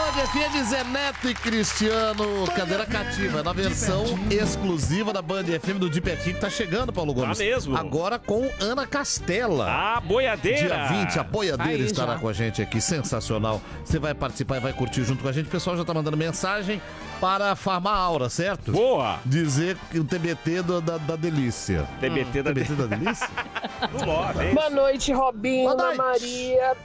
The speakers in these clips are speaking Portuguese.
Band FM, Zé Neto e Cristiano, cadeira cativa, na versão exclusiva da Band FM do De Pertinho, que tá chegando, Paulo Gomes. Tá mesmo. Agora com Ana Castela. A boiadeira. Dia 20, a boiadeira Aí, estará já. com a gente aqui, sensacional. Você vai participar e vai curtir junto com a gente. O pessoal já tá mandando mensagem para farmar aura, certo? Boa. Dizer que o TBT da delícia. TBT da TBT da delícia? do Lorde, hein? Boa noite, Robinho, Boa Ana noite. Maria,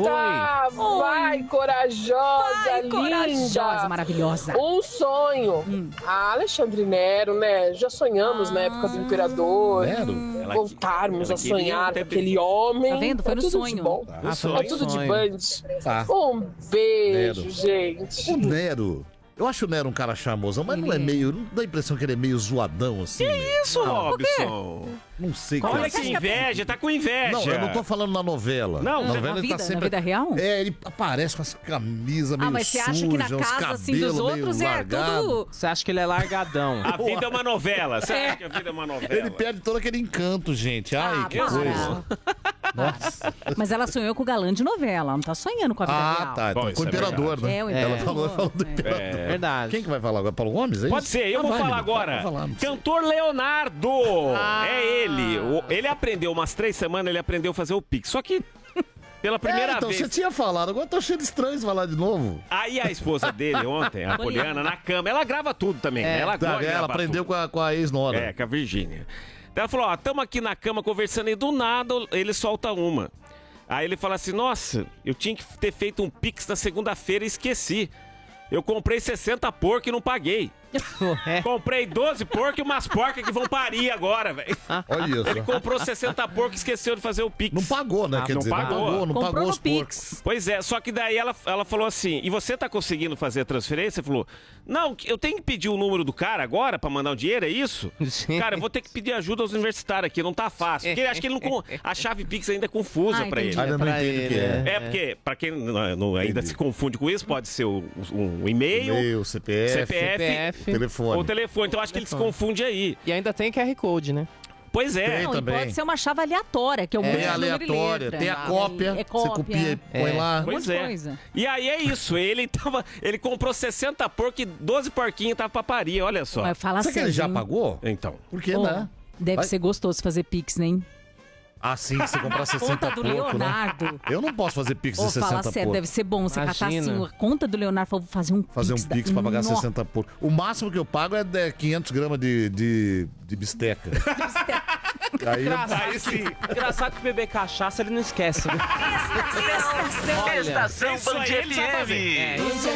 Tatá, vai, corajosa, linda. Corajosa, maravilhosa. Um sonho. A Alexandre Nero, né? Já sonhamos na época do Imperador. Nero? Ela- Voltarmos ela a sonhar queria com aquele homem. Tá vendo? Foi no tudo sonho. De bom. No É sonho. tudo de Sonho. Band. Tá. Um beijo, Nero. gente. O Nero. Eu acho o Nero um cara charmoso, mas não é meio. Não dá a impressão que ele é meio zoadão assim. Isso, Robson. Não sei, Olha cara. que inveja, tá com inveja. Não, eu não tô falando na novela. Não, na novela na ele tá vida, sempre. na vida real? É, ele aparece com as camisas meio Mas você acha que na sujas, uns casa, assim, dos cabelos meio outros é largados. tudo... Você acha que ele é largadão? A vida é uma novela. Você acha que a vida é uma novela? Ele perde todo aquele encanto, gente. Ai, Ah, que para. coisa. Nossa. Mas ela sonhou com o galã de novela, ela não tá sonhando com a vida Ah, real. tá. Então, Bom, com isso o é imperador, verdade. né? É, o Ela imperador. falou do imperador. Verdade. Quem que vai falar agora? Paulo Gomes? É Pode isso? ser, eu vou vai, falar menino, agora. vai falar, não sei. Cantor Leonardo. É ele. Ele aprendeu umas 3 semanas, ele aprendeu a fazer o Pix. Só que pela primeira então, vez. você tinha falado, agora tô achando estranho falar de novo. Aí a esposa dele ontem, a Poliana, na cama, ela grava tudo também, né? Ela gosta de Ela gravar aprendeu tudo. com a ex-nora. É, com a Virgínia. Então ela falou, ó, tamo aqui na cama conversando e do nada ele solta uma. Aí ele fala assim, nossa, eu tinha que ter feito um Pix na segunda-feira e esqueci. Eu comprei 60 porcos e não paguei. Comprei 12 porcos e umas porcas que vão parir agora, velho. Olha isso. Ele comprou 60 porcos e esqueceu de fazer o Pix. Não pagou, né? Quer não dizer, pagou. não Comprou pagou no os Pix. porcos. Pois é, só que daí ela falou assim, e você tá conseguindo fazer a transferência? Ele falou, não, eu tenho que pedir o número do cara agora pra mandar o dinheiro, é isso? Cara, eu vou ter que pedir ajuda aos universitários aqui, não tá fácil. Porque acho que ele não, a chave Pix ainda é confusa pra entendi. ele. Ainda não Pra entendo o que ele, é. né? É, porque, pra quem ainda se confunde com isso, pode ser um e-mail, E-mail, CPF, CPF, telefone. ou telefone. Então acho que ele se confunde aí. E ainda tem QR Code, né? Pois é. Não, e também. pode ser uma chave aleatória, que é um monte Tem de número e aleatória, letra. tem a cópia, É você copia e põe lá. Um monte Pois de é. coisa. E aí é isso, ele comprou 60 porcos e 12 porquinhos tava pra parir, olha só. Mas fala Será que sério, ele já hein? pagou? Então. Por que, Pô, né? Deve Vai- ser gostoso fazer Pix, né? Ah, sim, você comprar 60 Conta do porco, né? Leonardo. Eu não posso fazer Pix de Ô, 60 fala sério, porco. deve ser bom você catar Imagina. assim, a conta do Leonardo, falar, vou fazer um Fazer um Pix. Pix pra pagar Nossa. 60 porco. O máximo que eu pago é 500 gramas de bisteca. Aí Aí sim. Engraçado que beber cachaça ele não esquece. Né? Estação Isso aí Band ele sabe fazer. FM. Isso